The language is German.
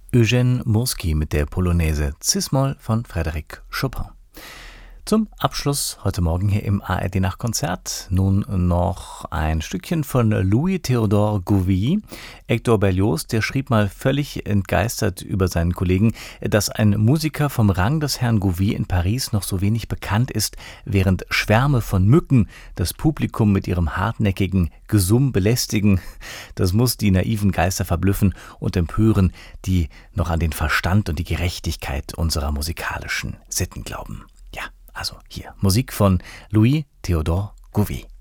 Eugène Murski mit der Polonaise Cis-Moll von Frédéric Chopin. Zum Abschluss heute Morgen hier im ARD Nachtkonzert nun noch ein Stückchen von Louis-Théodore Gouvier. Hector Berlioz, der schrieb mal völlig entgeistert über seinen Kollegen, dass ein Musiker vom Rang des Herrn Gouvier in Paris noch so wenig bekannt ist, während Schwärme von Mücken das Publikum mit ihrem hartnäckigen Gesumm belästigen. Das muss die naiven Geister verblüffen und empören, die noch an den Verstand und die Gerechtigkeit unserer musikalischen Sitten glauben. Also hier Musik von Louis-Théodore Gouvier.